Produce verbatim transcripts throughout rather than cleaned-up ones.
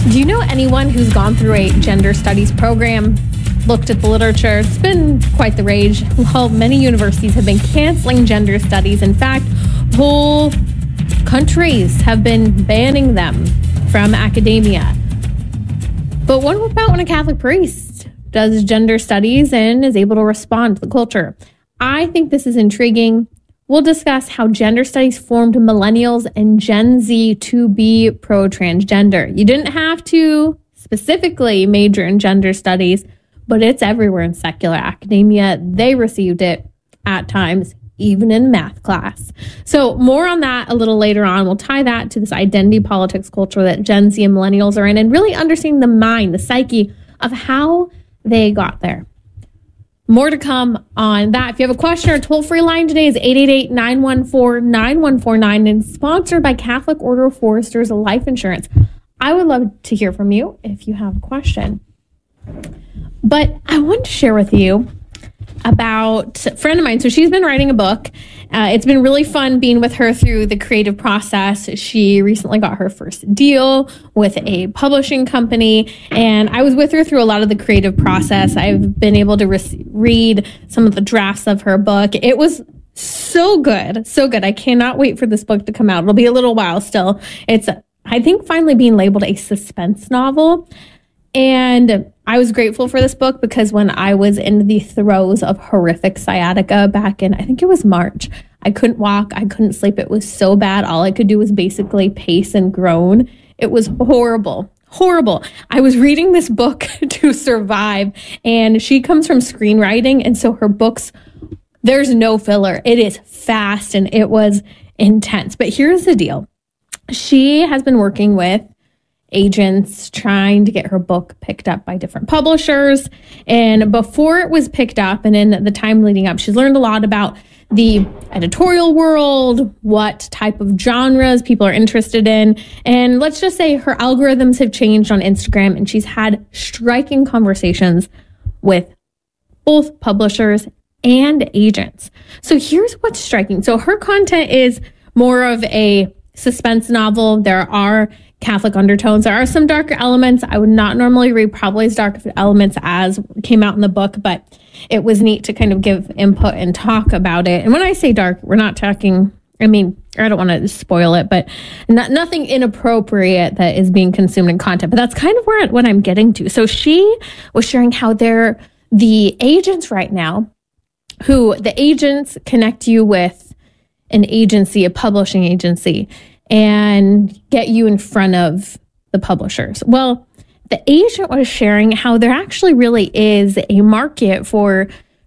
Do you know anyone who's gone through a gender studies program, looked at the literature? It's been quite the rage. Well, many universities have been canceling gender studies. In fact, whole countries have been banning them from academia. But what about when a Catholic priest does gender studies and is able to respond to the culture? I think this is intriguing. We'll discuss how gender studies formed millennials and Gen Z to be pro-transgender. You didn't have to specifically major in gender studies, but it's everywhere in secular academia. They received it at times, even in math class. So more on that a little later on. We'll tie that to this identity politics culture that Gen Z and millennials are in and really understanding the mind, the psyche of how they got there. More to come on that. If you have a question, our toll-free line today is eight eight eight, nine one four, nine one four nine and sponsored by Catholic Order of Foresters Life Insurance. I would love to hear from you if you have a question. But I want to share with you about a friend of mine. So she's been writing a book. Uh, it's been really fun being with her through the creative process. She recently got her first deal with a publishing company, and I was with her through a lot of the creative process. I've been able to re- read some of the drafts of her book. It was so good, so good. I cannot wait for this book to come out. It'll be a little while still. It's, I think, finally being labeled a suspense novel. And I was grateful for this book because when I was in the throes of horrific sciatica back in, I think it was March, I couldn't walk, I couldn't sleep. It was so bad. All I could do was basically pace and groan. It was horrible, horrible. I was reading this book to survive, and she comes from screenwriting, and so her books, there's no filler. It is fast, and it was intense. But here's the deal. She has been working with agents trying to get her book picked up by different publishers. And before it was picked up and in the time leading up, she's learned a lot about the editorial world, what type of genres people are interested in. And let's just say her algorithms have changed on Instagram, and she's had striking conversations with both publishers and agents. So here's what's striking. So her content is more of a suspense novel. There are Catholic undertones. There are some darker elements. I would not normally read probably as dark elements as came out in the book, but it was neat to kind of give input and talk about it. And when I say dark, we're not talking, I mean, I don't want to spoil it, but not, nothing inappropriate that is being consumed in content. But that's kind of where what I'm getting to. So she was sharing how they're the agents right now, who the agents connect you with an agency, a publishing agency, and get you in front of the publishers. Well, the agent was sharing how there actually really is a market for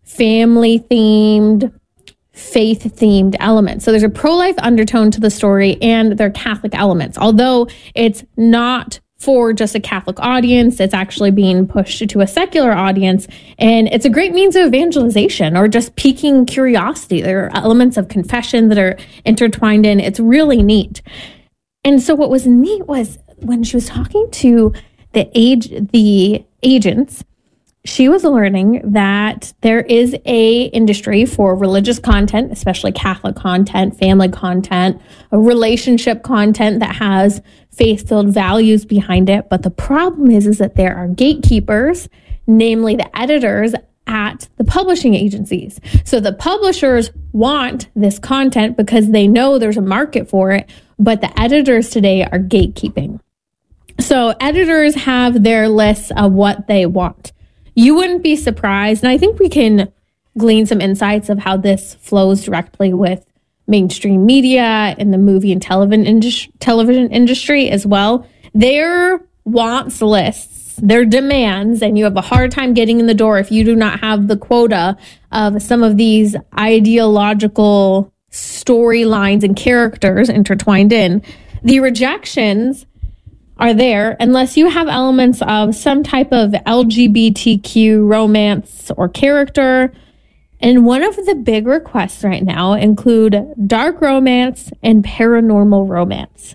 family-themed, faith-themed elements. So there's a pro-life undertone to the story, and there are Catholic elements. Although it's not for just a Catholic audience, it's actually being pushed to a secular audience, and it's a great means of evangelization or just piquing curiosity. There are elements of confession that are intertwined in. It's really neat. And so what was neat was when she was talking to the age, the agents, she was learning that there is a industry for religious content, especially Catholic content, family content, a relationship content that has faith-filled values behind it. But the problem is, is that there are gatekeepers, namely the editors at the publishing agencies. So the publishers want this content because they know there's a market for it, but the editors today are gatekeeping. So editors have their lists of what they want. You wouldn't be surprised, and I think we can glean some insights of how this flows directly with mainstream media and the movie and television industry, television industry as well. Their wants lists, their demands, and you have a hard time getting in the door if you do not have the quota of some of these ideological storylines and characters intertwined in. The rejections are there unless you have elements of some type of L G B T Q romance or character. And one of the big requests right now include dark romance and paranormal romance.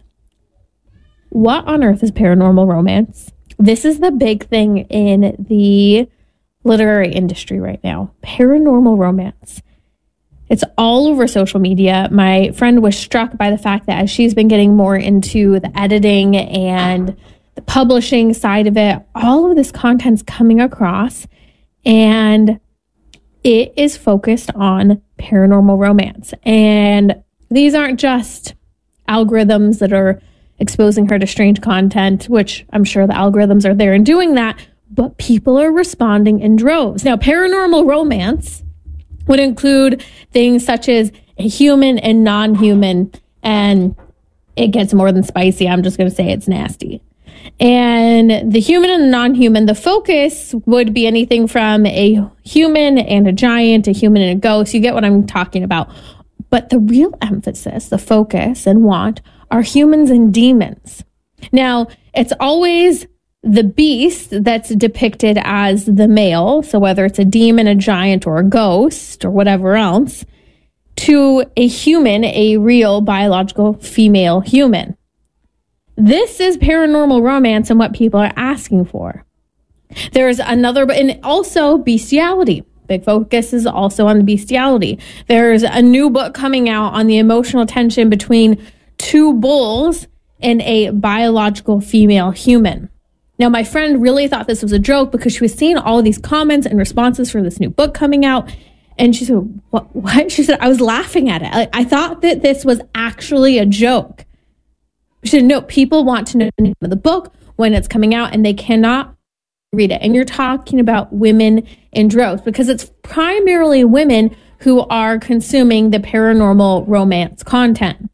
What on earth is paranormal romance? This is the big thing in the literary industry right now. Paranormal romance. It's all over social media. My friend was struck by the fact that as she's been getting more into the editing and the publishing side of it, all of this content's coming across, and it is focused on paranormal romance. And these aren't just algorithms that are exposing her to strange content, which I'm sure the algorithms are there and doing that, but people are responding in droves. Now, paranormal romance would include things such as a human and non-human, and it gets more than spicy. I'm just going to say it's nasty. And the human and the non-human, the focus would be anything from a human and a giant, a human and a ghost. You get what I'm talking about. But the real emphasis, the focus and want, are humans and demons. Now, it's always the beast that's depicted as the male, so whether it's a demon, a giant, or a ghost, or whatever else, to a human, a real biological female human. This is paranormal romance and what people are asking for. There's another, and also bestiality. Big focus is also on the bestiality. There's a new book coming out on the emotional tension between two bulls and a biological female human. Now, my friend really thought this was a joke because she was seeing all of these comments and responses for this new book coming out. And she said, what? what? She said, I was laughing at it. I, I thought that this was actually a joke. She said, no, people want to know the name of the book when it's coming out and they cannot read it. And you're talking about women in droves because it's primarily women who are consuming the paranormal romance content.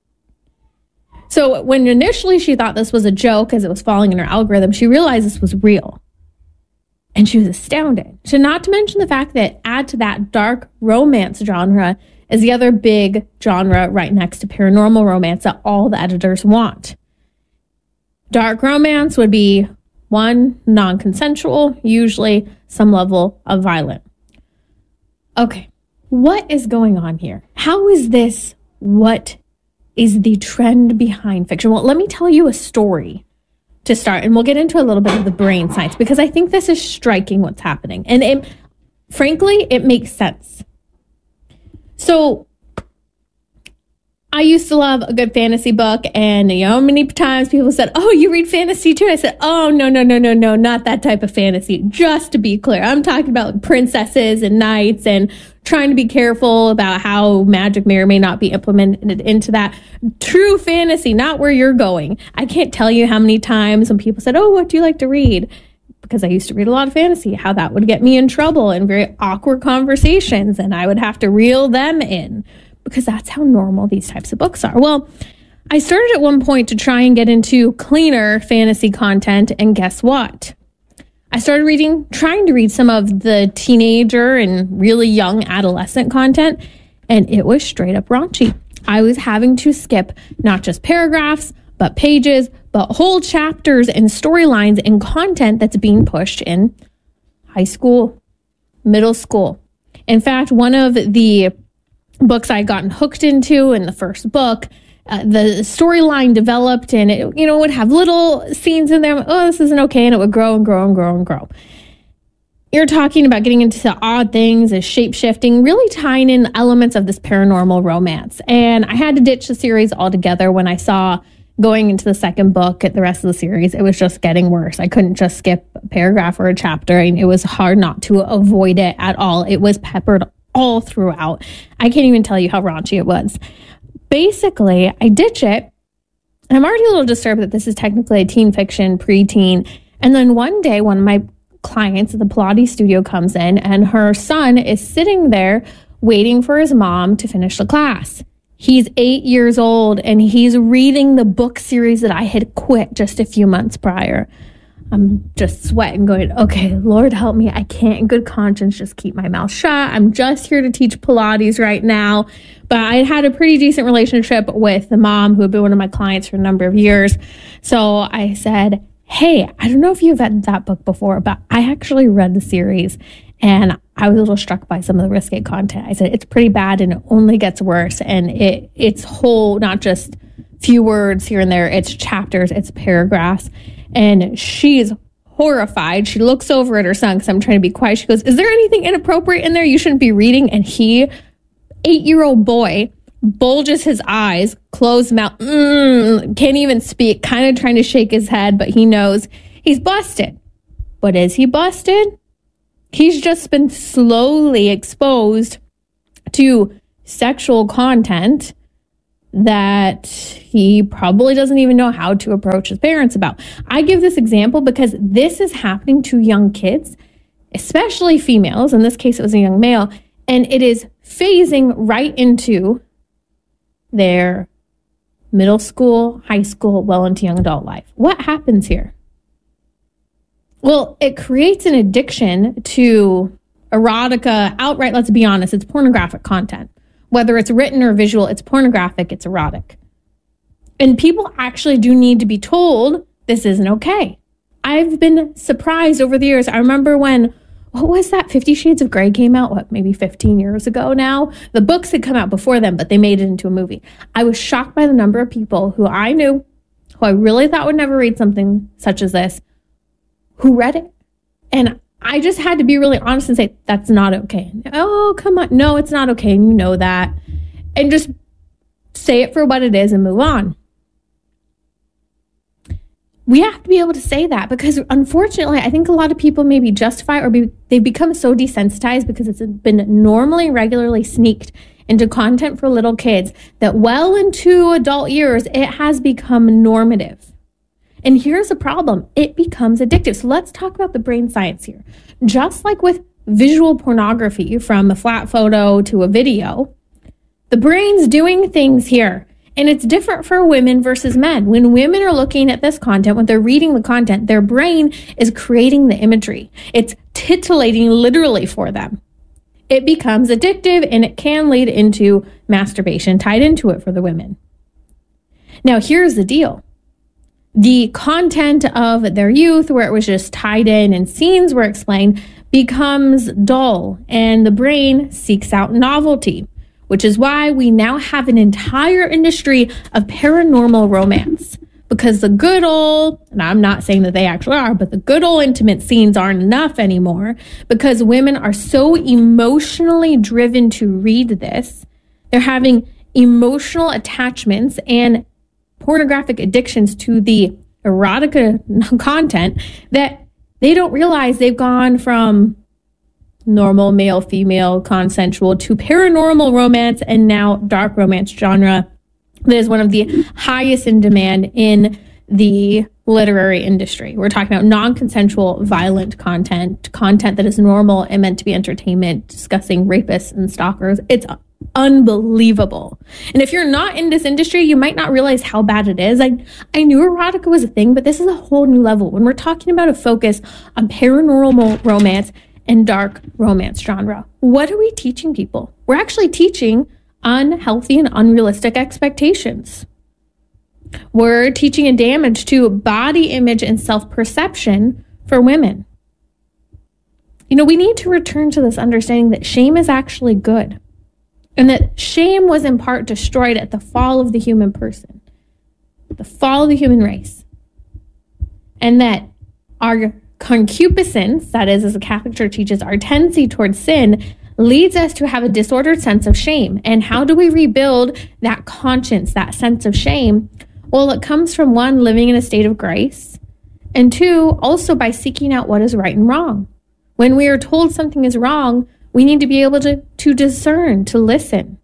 So when initially she thought this was a joke as it was falling in her algorithm, she realized this was real. And she was astounded. So not to mention the fact that add to that dark romance genre is the other big genre right next to paranormal romance that all the editors want. Dark romance would be one, non-consensual, usually some level of violent. Okay, what is going on here? How is this what is the trend behind fiction? Well, let me tell you a story to start, and we'll get into a little bit of the brain science because I think this is striking what's happening. And it, frankly, it makes sense. So I used to love a good fantasy book, and you know, many times people said, oh, you read fantasy too? I said, oh, no, no, no, no, no, not that type of fantasy. Just to be clear, I'm talking about princesses and knights and trying to be careful about how magic may or may not be implemented into that. True fantasy, not where you're going. I can't tell you how many times when people said, oh, what do you like to read? Because I used to read a lot of fantasy, how that would get me in trouble in very awkward conversations, and I would have to reel them in because that's how normal these types of books are. Well, I started at one point to try and get into cleaner fantasy content, and guess what? I started reading, trying to read some of the teenager and really young adolescent content, and it was straight up raunchy. I was having to skip not just paragraphs, but pages, but whole chapters and storylines and content that's being pushed in high school, middle school. In fact, one of the books I had gotten hooked into in the first book, uh, the storyline developed and it, you know, would have little scenes in there. Oh, this isn't okay. And it would grow and grow and grow and grow. You're talking about getting into odd things as shape-shifting, really tying in elements of this paranormal romance. And I had to ditch the series altogether when I saw going into the second book, the rest of the series, it was just getting worse. I couldn't just skip a paragraph or a chapter, and it was hard not to avoid it at all. It was peppered all throughout. I can't even tell you how raunchy it was. Basically, I ditch it. I'm already a little disturbed that this is technically a teen fiction, preteen. And then one day, one of my clients at the Pilates studio comes in, and her son is sitting there waiting for his mom to finish the class. He's eight years old, and he's reading the book series that I had quit just a few months prior. I'm just sweating, going, okay, Lord help me. I can't in good conscience just keep my mouth shut. I'm just here to teach Pilates right now. But I had a pretty decent relationship with the mom who had been one of my clients for a number of years. So I said, hey, I don't know if you've read that book before, but I actually read the series. And I was a little struck by some of the risque content. I said, it's pretty bad and it only gets worse. And it it's whole, not just few words here and there. It's chapters, it's paragraphs. And she's horrified. She looks over at her son because I'm trying to be quiet. She goes, is there anything inappropriate in there you shouldn't be reading? And he, eight-year-old boy, bulges his eyes, closed mouth, mm, can't even speak, kind of trying to shake his head, but he knows he's busted. But is he busted? He's just been slowly exposed to sexual content that he probably doesn't even know how to approach his parents about. I give this example because this is happening to young kids, especially females. In this case, it was a young male, and it is phasing right into their middle school, high school, well into young adult life. What happens here? Well, it creates an addiction to erotica, outright, let's be honest, it's pornographic content. Whether it's written or visual, it's pornographic, it's erotic. And people actually do need to be told this isn't okay. I've been surprised over the years. I remember when, what was that? Fifty Shades of Grey came out, what, maybe fifteen years ago now? The books had come out before then, but they made it into a movie. I was shocked by the number of people who I knew, who I really thought would never read something such as this, who read it. And I just had to be really honest and say, that's not okay. Oh, come on. No, it's not okay. And you know that. And just say it for what it is and move on. We have to be able to say that because unfortunately, I think a lot of people maybe justify or be, they've become so desensitized because it's been normally, regularly sneaked into content for little kids that well into adult years, it has become normative. And here's the problem. It becomes addictive. So let's talk about the brain science here. Just like with visual pornography, from a flat photo to a video, the brain's doing things here. And it's different for women versus men. When women are looking at this content, when they're reading the content, their brain is creating the imagery. It's titillating literally for them. It becomes addictive and it can lead into masturbation tied into it for the women. Now, here's the deal. The content of their youth, where it was just tied in and scenes were explained, becomes dull and the brain seeks out novelty, which is why we now have an entire industry of paranormal romance. Because the good old, and I'm not saying that they actually are, but the good old intimate scenes aren't enough anymore because women are so emotionally driven to read this. They're having emotional attachments and pornographic addictions to the erotica content that they don't realize they've gone from normal male, female, consensual to paranormal romance and now dark romance genre that is one of the highest in demand in the literary industry. We're talking about non-consensual, violent content, content that is normal and meant to be entertainment, discussing rapists and stalkers. It's unbelievable. And if you're not in this industry, you might not realize how bad it is. I, I knew erotica was a thing, but this is a whole new level. When we're talking about a focus on paranormal romance and dark romance genre, what are we teaching people? We're actually teaching unhealthy and unrealistic expectations. We're teaching a damage to body image and self-perception for women. You know, we need to return to this understanding that shame is actually good. And that shame was in part destroyed at the fall of the human person, the fall of the human race. And that our concupiscence, that is, as the Catholic Church teaches, our tendency towards sin, leads us to have a disordered sense of shame. And how do we rebuild that conscience, that sense of shame? Well, it comes from one, living in a state of grace, and two, also by seeking out what is right and wrong. When we are told something is wrong, we need to be able to, to discern, to listen.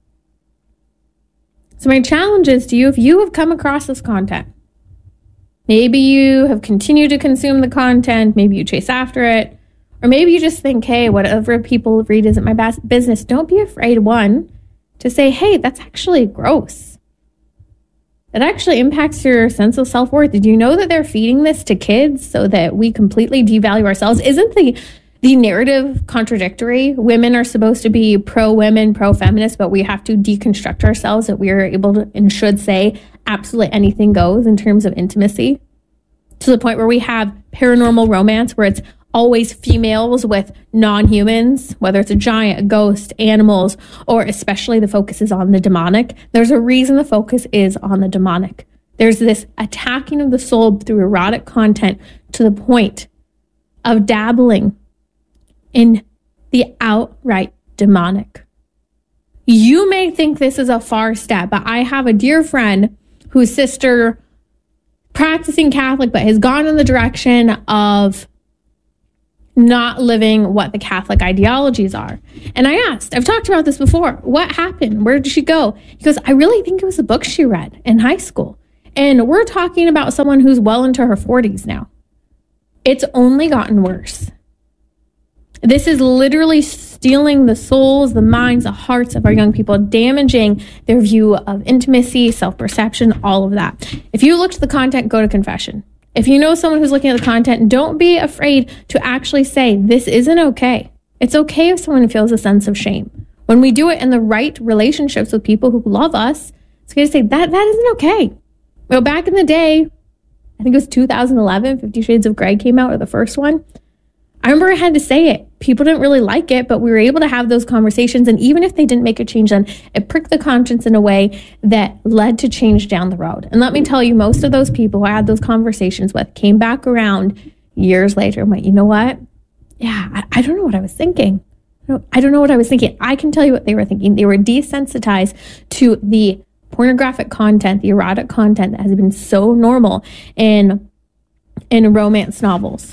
So my challenge is to you, if you have come across this content, maybe you have continued to consume the content, maybe you chase after it, or maybe you just think, hey, whatever people read isn't my bas- business. Don't be afraid, one, to say, hey, that's actually gross. It actually impacts your sense of self-worth. Did you know that they're feeding this to kids so that we completely devalue ourselves? Isn't the The narrative contradictory? Women are supposed to be pro-women, pro-feminist, but we have to deconstruct ourselves that we are able to and should say absolutely anything goes in terms of intimacy, to the point where we have paranormal romance where it's always females with non-humans, whether it's a giant, a ghost, animals, or especially the focus is on the demonic. There's a reason the focus is on the demonic. There's this attacking of the soul through erotic content to the point of dabbling in the outright demonic. You may think this is a far step, but I have a dear friend whose sister, practicing Catholic, but has gone in the direction of not living what the Catholic ideologies are. And I asked, I've talked about this before, what happened? Where did she go? He goes, I really think it was the book she read in high school. And we're talking about someone who's well into her forties now. It's only gotten worse. This is literally stealing the souls, the minds, the hearts of our young people, damaging their view of intimacy, self-perception, all of that. If you look at the content, go to confession. If you know someone who's looking at the content, don't be afraid to actually say, this isn't okay. It's okay if someone feels a sense of shame. When we do it in the right relationships with people who love us, it's okay to say, that, that isn't okay. Well, back in the day, I think it was two thousand eleven, Fifty Shades of Grey came out, or the first one. I remember I had to say it. People didn't really like it, but we were able to have those conversations. And even if they didn't make a change then, it pricked the conscience in a way that led to change down the road. And let me tell you, most of those people who I had those conversations with came back around years later and went, you know what? Yeah, I, I don't know what I was thinking. I don't, I don't know what I was thinking. I can tell you what they were thinking. They were desensitized to the pornographic content, the erotic content that has been so normal in, in romance novels.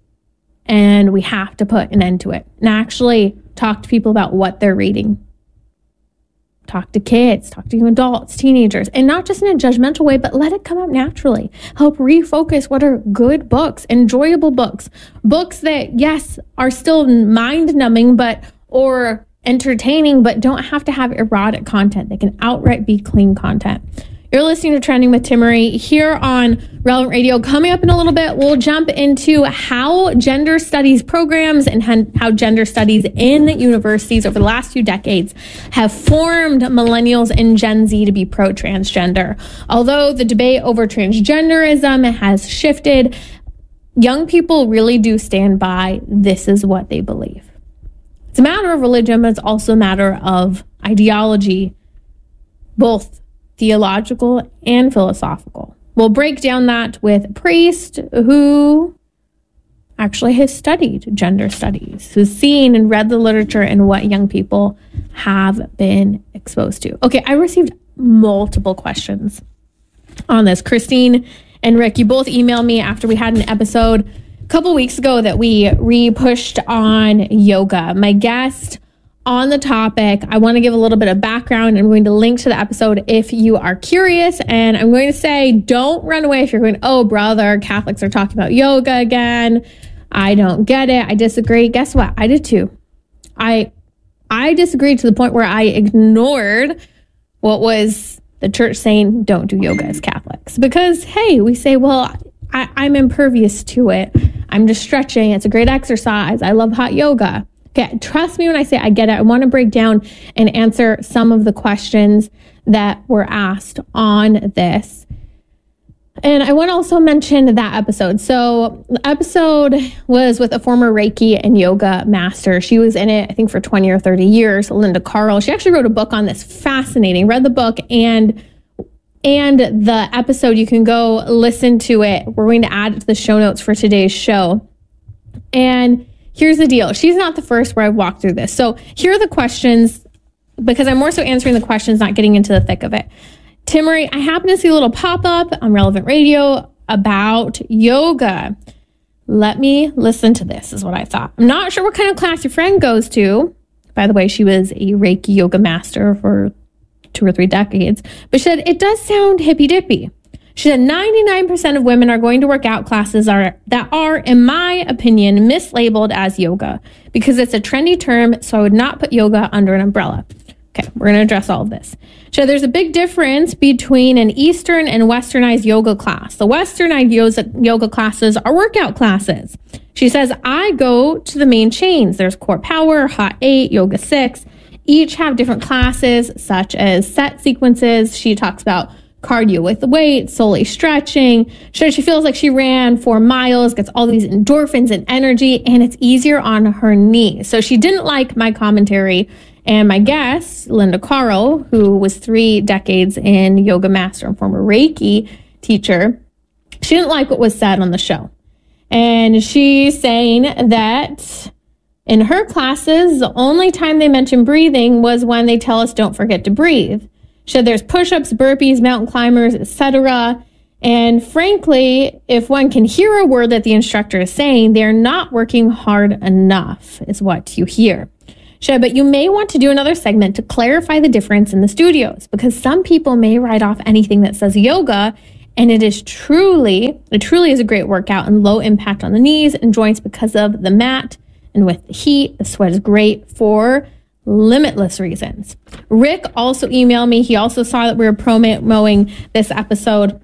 And we have to put an end to it and actually talk to people about what they're reading. Talk to kids, talk to young adults, teenagers, and not just in a judgmental way, but let it come up naturally. Help refocus what are good books, enjoyable books, books that, yes, are still mind-numbing, but or entertaining, but don't have to have erotic content. They can outright be clean content. You're listening to Trending with Timmerie here on Relevant Radio. Coming up in a little bit, we'll jump into how gender studies programs and how gender studies in universities over the last few decades have formed millennials and Gen Z to be pro-transgender. Although the debate over transgenderism has shifted, young people really do stand by this is what they believe. It's a matter of religion, but it's also a matter of ideology, both theological and philosophical. We'll break down that with a priest who actually has studied gender studies, who's seen and read the literature and what young people have been exposed to. Okay, I received multiple questions on this. Christine and Rick, you both emailed me after we had an episode a couple weeks ago that we re-pushed on yoga. My guest on the topic, I want to give a little bit of background. I'm going to link to the episode if you are curious. And I'm going to say, don't run away if you're going, oh, brother, Catholics are talking about yoga again. I don't get it. I disagree. Guess what? I did too. I I disagreed to the point where I ignored what was the church saying, don't do yoga as Catholics. Because, hey, we say, well, I, I'm impervious to it. I'm just stretching. It's a great exercise. I love hot yoga. Okay, trust me when I say I get it. I want to break down and answer some of the questions that were asked on this. And I want to also mention that episode. So the episode was with a former Reiki and yoga master. She was in it, I think, for twenty or thirty years, Linda Carl. She actually wrote a book on this. Fascinating. Read the book and and the episode. You can go listen to it. We're going to add it to the show notes for today's show. And here's the deal. She's not the first where I've walked through this. So here are the questions, because I'm more so answering the questions, not getting into the thick of it. Timmerie, I happen to see a little pop-up on Relevant Radio about yoga. Let me listen to this, is what I thought. I'm not sure what kind of class your friend goes to. By the way, she was a Reiki yoga master for two or three decades. But she said, it does sound hippy-dippy. She said ninety-nine percent of women are going to workout classes are that are, in my opinion, mislabeled as yoga because it's a trendy term, so I would not put yoga under an umbrella. Okay, we're going to address all of this. So there's a big difference between an Eastern and Westernized yoga class. The Westernized yoga classes are workout classes. She says, I go to the main chains. There's Core Power, Hot eight, Yoga six. Each have different classes, such as set sequences. She talks about cardio with the weight, solely stretching. So she feels like she ran four miles, gets all these endorphins and energy, and it's easier on her knees. So she didn't like my commentary. And my guest, Linda Carl, who was three decades in yoga master and former Reiki teacher, she didn't like what was said on the show. And she's saying that In her classes, the only time they mention breathing was when they tell us don't forget to breathe. She said there's push-ups, burpees, mountain climbers, et cetera. And frankly, if one can hear a word that the instructor is saying, they're not working hard enough, is what you hear. She said, but you may want to do another segment to clarify the difference in the studios, because some people may write off anything that says yoga, and it is truly, it truly is a great workout and low impact on the knees and joints because of the mat. And with the heat, the sweat is great for limitless reasons. Rick also emailed me. He also saw that we were promoting this episode.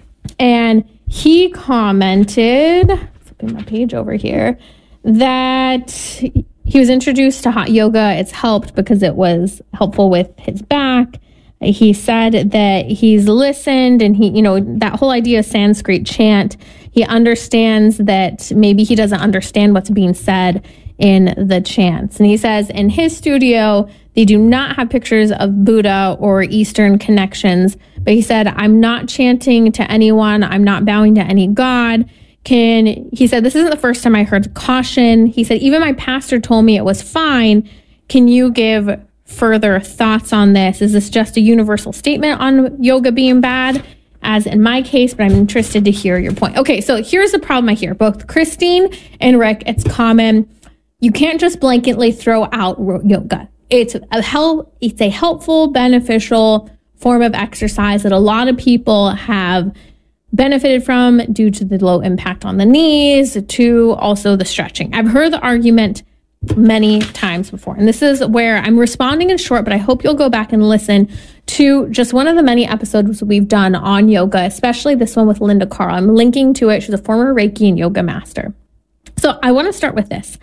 And he commented, flipping my page over here, that he was introduced to hot yoga. It's helped because it was helpful with his back. He said that he's listened and he, you know, that whole idea of Sanskrit chant, he understands that maybe he doesn't understand what's being said in the chants. And he says in his studio, they do not have pictures of Buddha or Eastern connections. But he said, I'm not chanting to anyone. I'm not bowing to any God. Can, he said, this isn't the first time I heard caution. He said, even my pastor told me it was fine. Can you give further thoughts on this? Is this just a universal statement on yoga being bad, as in my case? But I'm interested to hear your point. Okay, so here's the problem I hear. Both Christine and Rick, it's common. You can't just blanketly throw out yoga. It's a help, it's a helpful, beneficial form of exercise that a lot of people have benefited from due to the low impact on the knees, to also the stretching. I've heard the argument many times before. And this is where I'm responding in short, but I hope you'll go back and listen to just one of the many episodes we've done on yoga, especially this one with Linda Carl. I'm linking to it. She's a former Reiki and yoga master. So I want to start with this.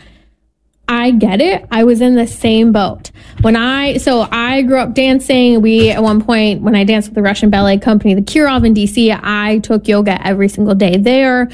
I get it. I was in the same boat. When I, so I grew up dancing. We, at one point, when I danced with the Russian ballet company, the Kirov in D C, I took yoga every single day there.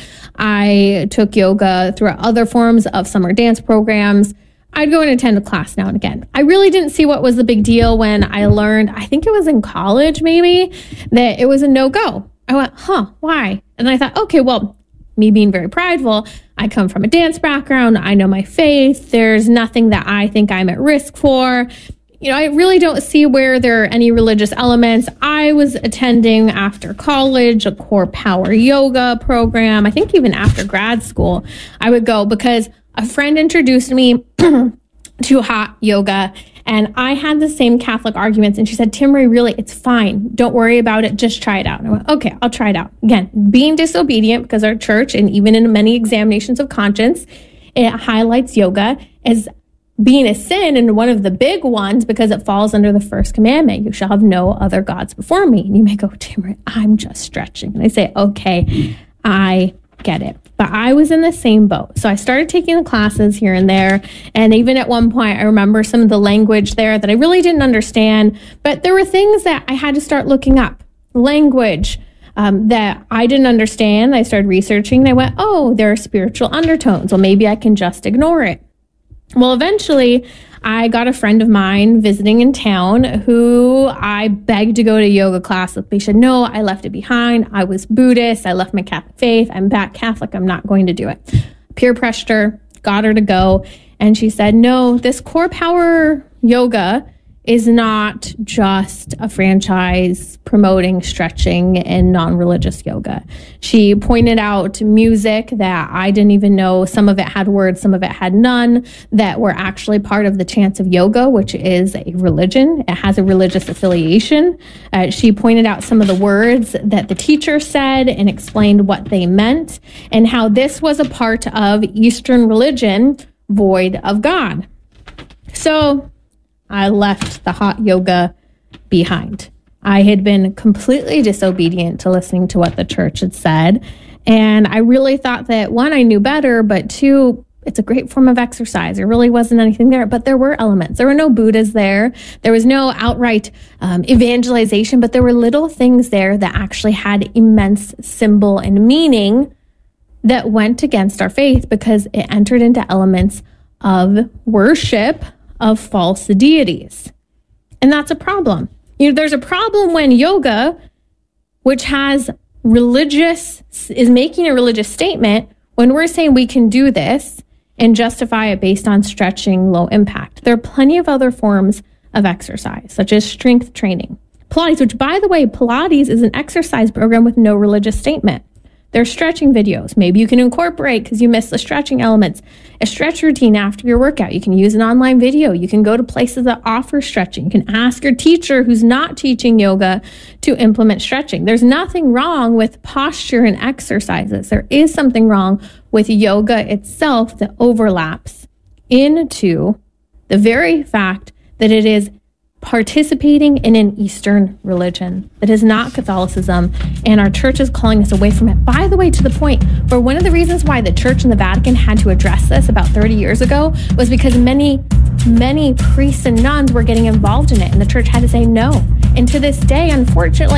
I took yoga through other forms of summer dance programs. I'd go and attend a class now and again. I really didn't see what was the big deal when I learned, I think it was in college maybe, that it was a no-go. I went, huh, why? And I thought, okay, well, me being very prideful, I come from a dance background. I know my faith. There's nothing that I think I'm at risk for. You know, I really don't see where there are any religious elements. I was attending after college a core power yoga program. I think even after grad school, I would go because a friend introduced me to hot yoga, and I had the same Catholic arguments. And she said, Timmerie, really, it's fine. Don't worry about it. Just try it out. And I went, okay, I'll try it out. Again, being disobedient, because our church, and even in many examinations of conscience, it highlights yoga as being a sin, and one of the big ones, because it falls under the first commandment, you shall have no other gods before me. And you may go, Timmerie, I'm just stretching. And I say, okay, I get it. But I was in the same boat. So I started taking the classes here and there. And even at one point, I remember some of the language there that I really didn't understand. But there were things that I had to start looking up. Language um, that I didn't understand. I started researching. And I went, oh, there are spiritual undertones. Well, maybe I can just ignore it. Well, eventually, I got a friend of mine visiting in town who I begged to go to yoga class with. She said, no, I left it behind. I was Buddhist. I left my Catholic faith. I'm back Catholic. I'm not going to do it. Peer pressure, got her to go. And she said, no, this core power yoga is not just a franchise promoting stretching and non-religious yoga. She pointed out music that I didn't even know. Some of it had words, some of it had none, that were actually part of the chants of yoga, which is a religion. It has a religious affiliation. Uh, she pointed out some of the words that the teacher said and explained what they meant, and how this was a part of Eastern religion void of God. So I left the hot yoga behind. I had been completely disobedient to listening to what the church had said. And I really thought that, one, I knew better, but two, it's a great form of exercise. There really wasn't anything there, but there were elements. There were no Buddhas there. There was no outright um, evangelization, but there were little things there that actually had immense symbol and meaning that went against our faith because it entered into elements of worship of false deities. And that's a problem. You know, there's a problem when yoga, which has religious, is making a religious statement, when we're saying we can do this, and justify it based on stretching low impact. There are plenty of other forms of exercise, such as strength training. Pilates, which by the way, Pilates is an exercise program with no religious statement. There's stretching videos. Maybe you can incorporate, because you missed the stretching elements, a stretch routine after your workout. You can use an online video. You can go to places that offer stretching. You can ask your teacher who's not teaching yoga to implement stretching. There's nothing wrong with posture and exercises. There is something wrong with yoga itself that overlaps into the very fact that it is participating in an Eastern religion that is not Catholicism, and our church is calling us away from it. By the way, to the point where one of the reasons why the church and the Vatican had to address this about thirty years ago was because many, many priests and nuns were getting involved in it, and the church had to say no. And to this day, unfortunately,